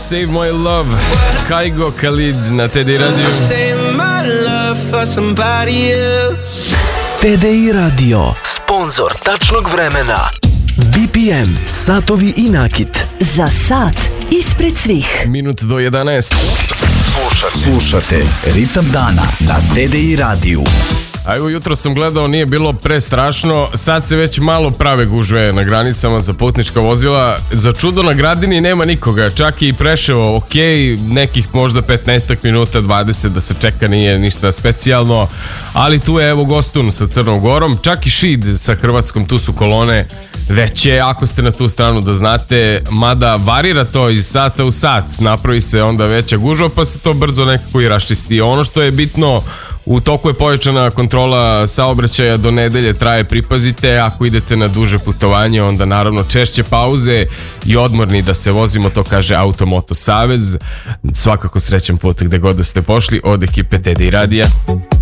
Save My Love, Kaigo Khalid na TDI Radio. TDI Radio, sponzor tačnog vremena. BPM, satovi i nakit. Za sat ispred svih. Minut do 11. Slušate Ritam dana na TDI radiju. A evo, jutro sam gledao, nije bilo prestrašno, sad se već malo prave gužve na granicama za putnička vozila. Za čudo na Gradini nema nikoga, čak i Preševo, ok, nekih možda 15 minuta, 20 da se čeka, nije ništa specijalno, ali tu je evo Gostun sa Crnom Gorom, čak i Šid sa Hrvatskom, tu su kolone veće, ako ste na tu stranu da znate, mada varira to iz sata u sat, napravi se onda veća gužva pa se to brzo nekako i raščisti. Ono što je bitno, u toku je pojačana kontrola saobraćaja, do nedelje traje, pripazite, ako idete na duže putovanje, onda naravno češće pauze i odmorni da se vozimo, to kaže Automoto Savez. Svakako srećan put gde god da ste pošli od ekipe TDI Radija.